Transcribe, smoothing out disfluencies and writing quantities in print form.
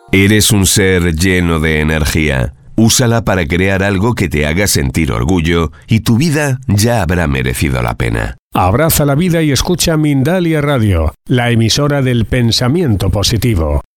Eres un ser lleno de energía. Úsala para crear algo que te haga sentir orgullo y tu vida ya habrá merecido la pena. Abraza la vida y escucha Mindalia Radio, la emisora del pensamiento positivo.